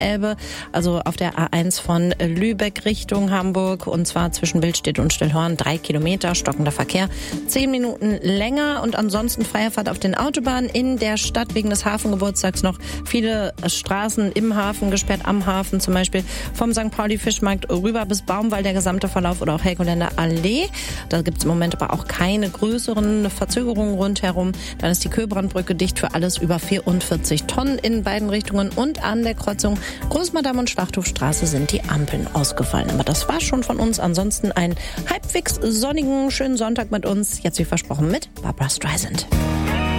Elbe, also auf der A1 von Lübeck Richtung Hamburg, und zwar zwischen Wildstedt und Stillhorn 3 Kilometer, stockender Verkehr, 10 Minuten länger. Und ansonsten freie Fahrt auf den Autobahnen in der Stadt wegen des Hafengeburtstags noch viele Straßen im Hafen gesperrt, am Hafen zum Beispiel vom St. Pauli Fischmarkt rüber bis Baumwall, der gesamte Verlauf, oder auch Helgoländer Allee. Da gibt es im Moment aber auch keine größeren Verzögerungen rundherum. Dann ist die Köbrandbrücke dicht für alles über 44 Tonnen in beiden Richtungen, und an der Kreuzung Großmadam und Schlachthofstraße sind die Ampeln ausgefallen. Aber das war schon von uns. Ansonsten einen halbwegs sonnigen, schönen Sonntag mit uns. Jetzt wie versprochen mit Barbra Streisand.